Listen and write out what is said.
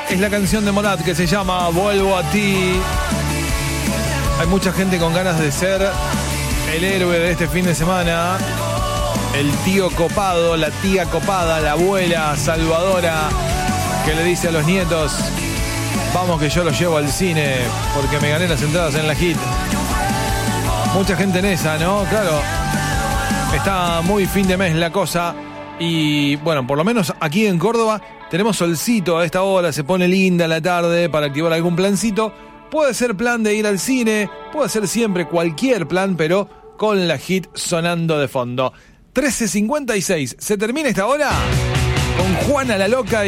es la canción de Morat que se llama Vuelvo a ti. Hay mucha gente con ganas de ser el héroe de este fin de semana. El tío copado, la tía copada, la abuela salvadora que le dice a los nietos: vamos que yo los llevo al cine porque me gané las entradas en la Hit. Mucha gente en esa, ¿no? Claro, está muy fin de mes la cosa. Y bueno, por lo menos aquí en Córdoba tenemos solcito a esta hora, se pone linda la tarde para activar algún plancito. Puede ser plan de ir al cine, puede ser siempre cualquier plan, pero con la Hit sonando de fondo. 13:56, ¿se termina esta hora? Con Juana la Loca.